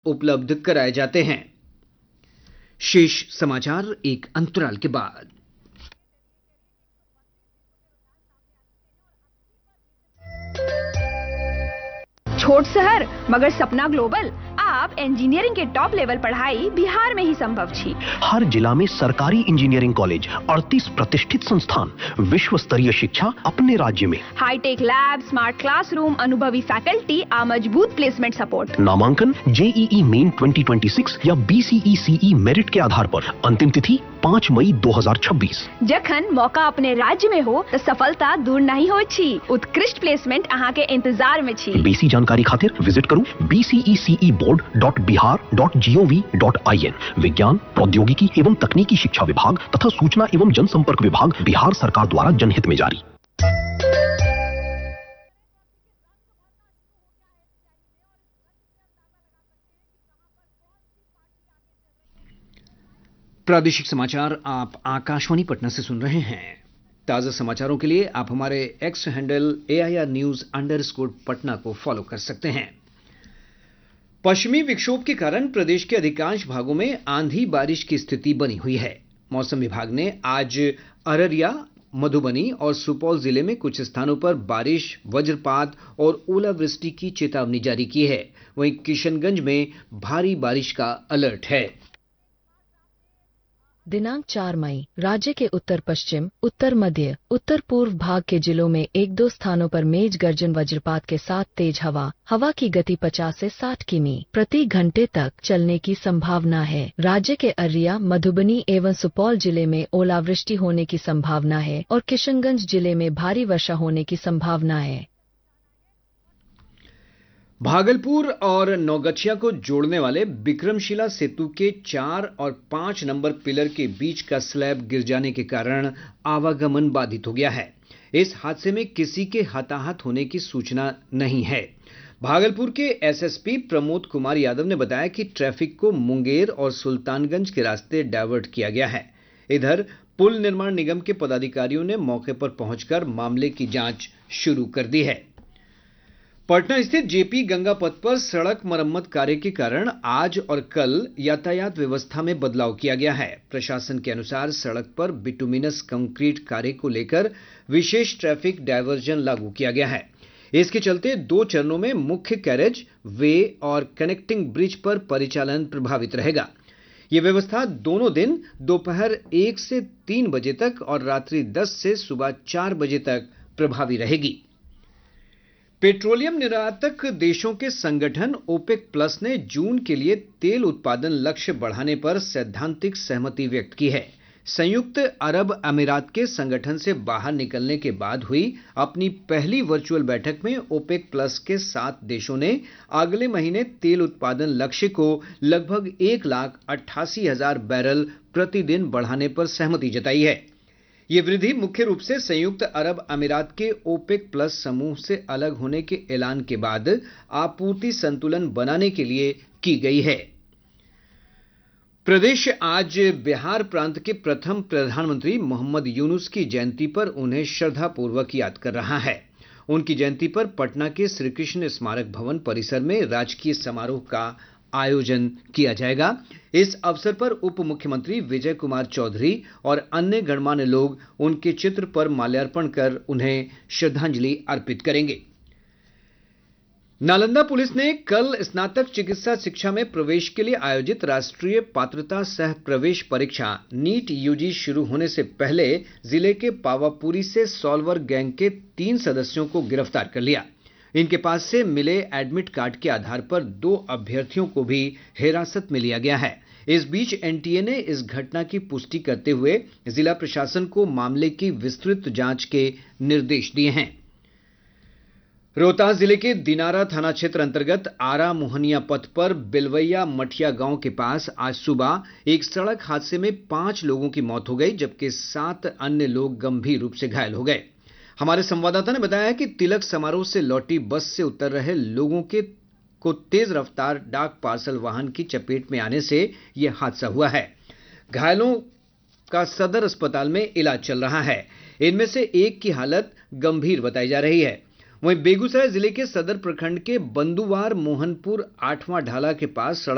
उपलब्ध कराए जाते हैं। शेष समाचार एक अंतराल के बाद। छोट शहर मगर सपना ग्लोबल। आप इंजीनियरिंग के टॉप लेवल पढ़ाई बिहार में ही संभव छी। हर जिला में सरकारी इंजीनियरिंग कॉलेज, 38 प्रतिष्ठित संस्थान, विश्व स्तरीय शिक्षा अपने राज्य में, हाईटेक लैब, स्मार्ट क्लासरूम, अनुभवी फैकल्टी आ मजबूत प्लेसमेंट सपोर्ट। नामांकन जेईई मेन 2026 या बीसीईसीई मेरिट के आधार पर। अंतिम तिथि 5 मई 2026। जखन मौका अपने राज्य में हो तो सफलता दूर नहीं हो छी। उत्कृष्ट प्लेसमेंट अहाँ के इंतजार में छी। बेसी जानकारी खातिर विजिट करू bceceboard.bihar.gov.in। विज्ञान, प्रौद्योगिकी एवं तकनीकी शिक्षा विभाग तथा सूचना एवं जनसंपर्क विभाग, बिहार सरकार द्वारा जनहित में जारी। प्रादेशिक समाचार आप आकाशवाणी पटना से सुन रहे हैं। ताजा समाचारों के लिए आप हमारे एक्स हैंडल AIR News_पटना को फॉलो कर सकते हैं। पश्चिमी विक्षोभ के कारण प्रदेश के अधिकांश भागों में आंधी बारिश की स्थिति बनी हुई है। मौसम विभाग ने आज अररिया, मधुबनी और सुपौल जिले में कुछ स्थानों पर बारिश, वज्रपात और ओलावृष्टि की चेतावनी जारी की है। वहीं किशनगंज में भारी बारिश का अलर्ट है। दिनांक 4 मई राज्य के उत्तर पश्चिम, उत्तर मध्य, उत्तर पूर्व भाग के जिलों में 1-2 स्थानों पर मेघ गर्जन वज्रपात के साथ तेज हवा की गति 50 से 60 किमी प्रति घंटे तक चलने की संभावना है। राज्य के अररिया, मधुबनी एवं सुपौल जिले में ओलावृष्टि होने की संभावना है और किशनगंज जिले में भारी वर्षा होने की संभावना है। भागलपुर और नौगछिया को जोड़ने वाले विक्रमशिला सेतु के 4 और 5 नंबर पिलर के बीच का स्लैब गिर जाने के कारण आवागमन बाधित हो गया है। इस हादसे में किसी के हताहत होने की सूचना नहीं है। भागलपुर के एसएसपी प्रमोद कुमार यादव ने बताया कि ट्रैफिक को मुंगेर और सुल्तानगंज के रास्ते डायवर्ट किया गया है। इधर पुल निर्माण निगम के पदाधिकारियों ने मौके पर पहुंचकर मामले की जांच शुरू कर दी है। पटना स्थित जेपी गंगा पथ पर सड़क मरम्मत कार्य के कारण आज और कल यातायात व्यवस्था में बदलाव किया गया है। प्रशासन के अनुसार सड़क पर बिटुमिनस कंक्रीट कार्य को लेकर विशेष ट्रैफिक डायवर्जन लागू किया गया है। इसके चलते 2 चरणों में मुख्य कैरेज वे और कनेक्टिंग ब्रिज पर परिचालन प्रभावित रहेगा। ये व्यवस्था दोनों दिन दोपहर 1 से 3 बजे तक और रात्रि 10 से सुबह 4 बजे तक प्रभावी रहेगी। पेट्रोलियम निर्यातक देशों के संगठन ओपेक प्लस ने जून के लिए तेल उत्पादन लक्ष्य बढ़ाने पर सैद्धांतिक सहमति व्यक्त की है। संयुक्त अरब अमीरात के संगठन से बाहर निकलने के बाद हुई अपनी पहली वर्चुअल बैठक में ओपेक प्लस के 7 देशों ने अगले महीने तेल उत्पादन लक्ष्य को लगभग 1,88,000 बैरल प्रतिदिन बढ़ाने पर सहमति जताई है। ये वृद्धि मुख्य रूप से संयुक्त अरब अमीरात के ओपेक प्लस समूह से अलग होने के ऐलान के बाद आपूर्ति संतुलन बनाने के लिए की गई है। प्रदेश आज बिहार प्रांत के प्रथम प्रधानमंत्री मोहम्मद यूनुस की जयंती पर उन्हें श्रद्धापूर्वक याद कर रहा है। उनकी जयंती पर पटना के श्रीकृष्ण स्मारक भवन परिसर में राजकीय समारोह का आयोजन किया जाएगा। इस अवसर पर उप मुख्यमंत्री विजय कुमार चौधरी और अन्य गणमान्य लोग उनके चित्र पर माल्यार्पण कर उन्हें श्रद्धांजलि अर्पित करेंगे। नालंदा पुलिस ने कल स्नातक चिकित्सा शिक्षा में प्रवेश के लिए आयोजित राष्ट्रीय पात्रता सह प्रवेश परीक्षा नीट यूजी शुरू होने से पहले जिले के पावापुरी से सॉल्वर गैंग के 3 सदस्यों को गिरफ्तार कर लिया। इनके पास से मिले एडमिट कार्ड के आधार पर 2 अभ्यर्थियों को भी हिरासत में लिया गया है। इस बीच एनटीए ने इस घटना की पुष्टि करते हुए जिला प्रशासन को मामले की विस्तृत जांच के निर्देश दिए हैं। रोहतास जिले के दिनारा थाना क्षेत्र अंतर्गत आरा मोहनिया पथ पर बिलवैया मठिया गांव के पास आज सुबह एक सड़क हादसे में 5 लोगों की मौत हो गई, जबकि 7 अन्य लोग गंभीर रूप से घायल हो गए। हमारे संवाददाता ने बताया कि तिलक समारोह से लौटी बस से उतर रहे लोगों को तेज रफ्तार डाक पार्सल वाहन की चपेट में आने से यह हादसा हुआ है। घायलों का सदर अस्पताल में इलाज चल रहा है। इनमें से एक की हालत गंभीर बताई जा रही है। वहीं बेगूसराय जिले के सदर प्रखंड के बंदुवार मोहनपुर 8वां ढाला के पास